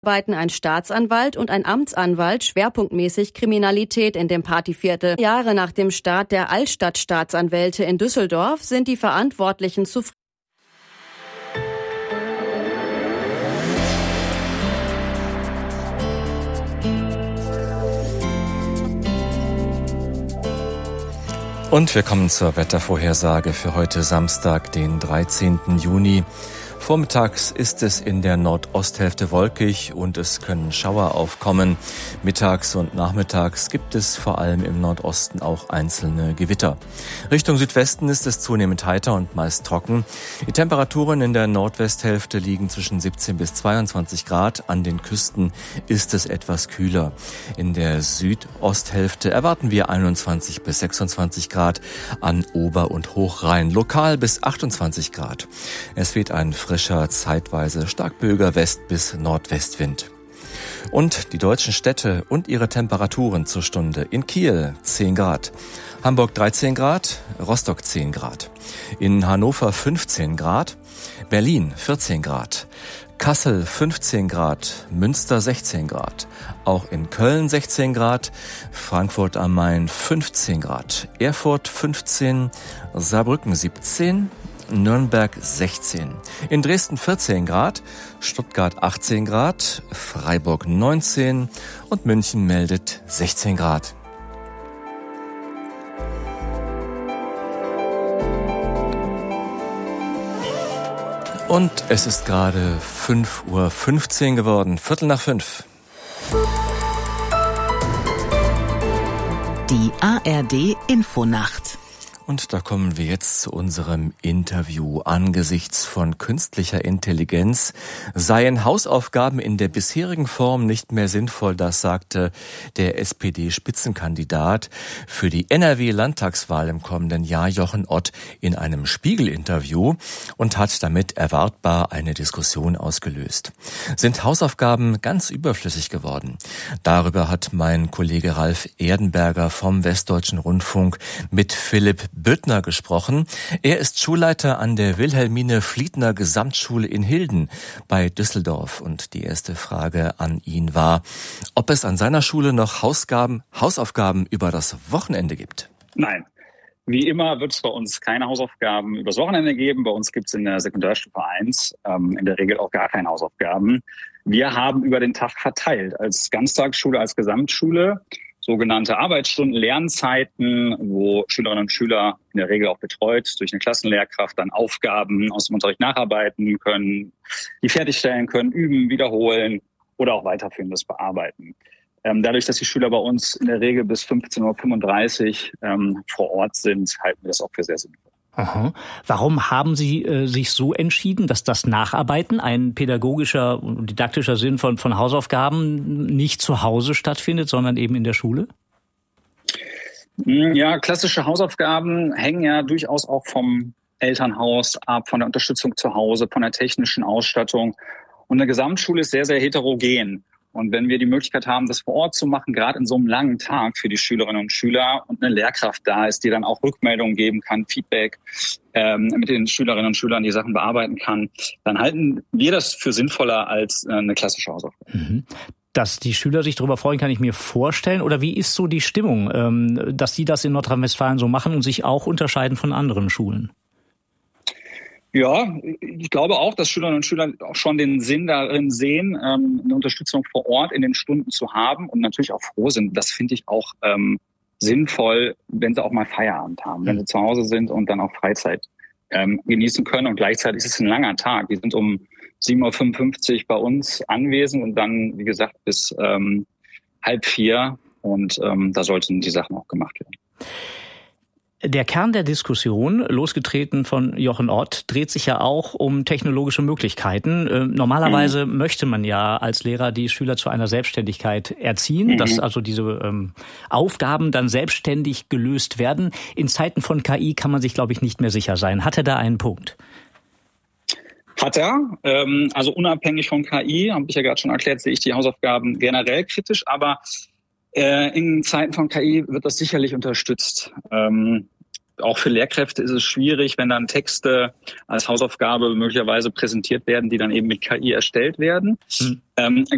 arbeiten ein Staatsanwalt und ein Amtsanwalt schwerpunktmäßig Kriminalität in dem Partyviertel. Jahre nach dem Start der Altstadt-Staatsanwälte in Düsseldorf sind die Verantwortlichen zufrieden. Und wir kommen zur Wettervorhersage für heute Samstag, den 13. Juni. Vormittags ist es in der Nordosthälfte wolkig und es können Schauer aufkommen. Mittags und nachmittags gibt es vor allem im Nordosten auch einzelne Gewitter. Richtung Südwesten ist es zunehmend heiter und meist trocken. Die Temperaturen in der Nordwesthälfte liegen zwischen 17 bis 22 Grad. An den Küsten ist es etwas kühler. In der Südosthälfte erwarten wir 21 bis 26 Grad, an Ober- und Hochrhein lokal bis 28 Grad. Es weht ein frischer, zeitweise stark böiger West- bis Nordwestwind. Und die deutschen Städte und ihre Temperaturen zur Stunde. In Kiel 10 Grad, Hamburg 13 Grad, Rostock 10 Grad, in Hannover 15 Grad, Berlin 14 Grad, Kassel 15 Grad, Münster 16 Grad, auch in Köln 16 Grad, Frankfurt am Main 15 Grad, Erfurt 15, Saarbrücken 17, Nürnberg 16, in Dresden 14 Grad, Stuttgart 18 Grad, Freiburg 19 und München meldet 16 Grad. Und es ist gerade 5:15 Uhr geworden, 5:45. Die ARD Infonacht. Und da kommen wir jetzt zu unserem Interview. Angesichts von künstlicher Intelligenz seien Hausaufgaben in der bisherigen Form nicht mehr sinnvoll, das sagte der SPD-Spitzenkandidat für die NRW-Landtagswahl im kommenden Jahr, Jochen Ott, in einem Spiegel-Interview und hat damit erwartbar eine Diskussion ausgelöst. Sind Hausaufgaben ganz überflüssig geworden? Darüber hat mein Kollege Ralf Erdenberger vom Westdeutschen Rundfunk mit Philipp Büttner gesprochen. Er ist Schulleiter an der Wilhelmine-Fliedner Gesamtschule in Hilden bei Düsseldorf. Und die erste Frage an ihn war, ob es an seiner Schule noch Hausaufgaben über das Wochenende gibt. Nein. Wie immer wird es bei uns keine Hausaufgaben übers Wochenende geben. Bei uns gibt es in der Sekundarstufe 1 in der Regel auch gar keine Hausaufgaben. Wir haben über den Tag verteilt als Ganztagsschule, als Gesamtschule sogenannte Arbeitsstunden, Lernzeiten, wo Schülerinnen und Schüler in der Regel auch betreut durch eine Klassenlehrkraft dann Aufgaben aus dem Unterricht nacharbeiten können, die fertigstellen können, üben, wiederholen oder auch weiterführendes bearbeiten. Dadurch, dass die Schüler bei uns in der Regel bis 15:35 Uhr vor Ort sind, halten wir das auch für sehr sinnvoll. Aha. Warum haben Sie sich so entschieden, dass das Nacharbeiten, ein pädagogischer und didaktischer Sinn von Hausaufgaben, nicht zu Hause stattfindet, sondern eben in der Schule? Ja, klassische Hausaufgaben hängen ja durchaus auch vom Elternhaus ab, von der Unterstützung zu Hause, von der technischen Ausstattung. Und eine Gesamtschule ist sehr, sehr heterogen. Und wenn wir die Möglichkeit haben, das vor Ort zu machen, gerade in so einem langen Tag für die Schülerinnen und Schüler und eine Lehrkraft da ist, die dann auch Rückmeldungen geben kann, Feedback mit den Schülerinnen und Schülern die Sachen bearbeiten kann, dann halten wir das für sinnvoller als eine klassische Hausaufgabe. Mhm. Dass die Schüler sich darüber freuen, kann ich mir vorstellen. Oder wie ist so die Stimmung, dass Sie das in Nordrhein-Westfalen so machen und sich auch unterscheiden von anderen Schulen? Ja, ich glaube auch, dass Schülerinnen und Schüler auch schon den Sinn darin sehen, eine Unterstützung vor Ort in den Stunden zu haben und natürlich auch froh sind. Das finde ich auch sinnvoll, wenn sie auch mal Feierabend haben, wenn sie zu Hause sind und dann auch Freizeit genießen können. Und gleichzeitig ist es ein langer Tag. Die sind um 7:55 Uhr bei uns anwesend und dann, wie gesagt, bis 3:30 und da sollten die Sachen auch gemacht werden. Der Kern der Diskussion, losgetreten von Jochen Ott, dreht sich ja auch um technologische Möglichkeiten. Normalerweise möchte man ja als Lehrer die Schüler zu einer Selbstständigkeit erziehen, dass also diese Aufgaben dann selbstständig gelöst werden. In Zeiten von KI kann man sich, glaube ich, nicht mehr sicher sein. Hat er da einen Punkt? Hat er. Also unabhängig von KI, habe ich ja gerade schon erklärt, sehe ich die Hausaufgaben generell kritisch, aber in Zeiten von KI wird das sicherlich unterstützt. Auch für Lehrkräfte ist es schwierig, wenn dann Texte als Hausaufgabe möglicherweise präsentiert werden, die dann eben mit KI erstellt werden.